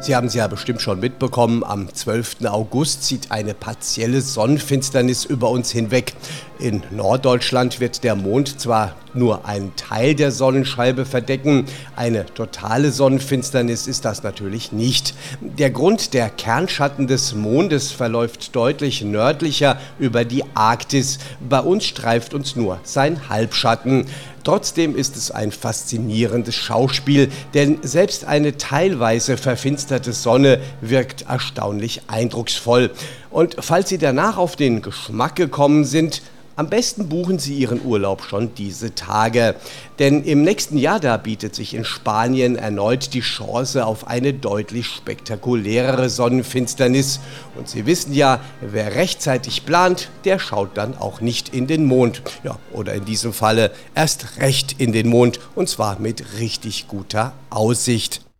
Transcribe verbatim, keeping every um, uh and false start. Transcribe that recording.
Sie haben es ja bestimmt schon mitbekommen, am zwölften August zieht eine partielle Sonnenfinsternis über uns hinweg. In Norddeutschland wird der Mond zwar nur einen Teil der Sonnenscheibe verdecken, eine totale Sonnenfinsternis ist das natürlich nicht. Der Grund: der Kernschatten des Mondes verläuft deutlich nördlicher über die Arktis. Bei uns streift uns nur sein Halbschatten. Trotzdem ist es ein faszinierendes Schauspiel, denn selbst eine teilweise verfinsterte Sonne wirkt erstaunlich eindrucksvoll. Und falls Sie danach auf den Geschmack gekommen sind, am besten buchen Sie Ihren Urlaub schon diese Tage. Denn im nächsten Jahr, da bietet sich in Spanien erneut die Chance auf eine deutlich spektakulärere Sonnenfinsternis. Und Sie wissen ja, wer rechtzeitig plant, der schaut dann auch nicht in den Mond. Ja, oder in diesem Falle erst recht in den Mond, und zwar mit richtig guter Aussicht.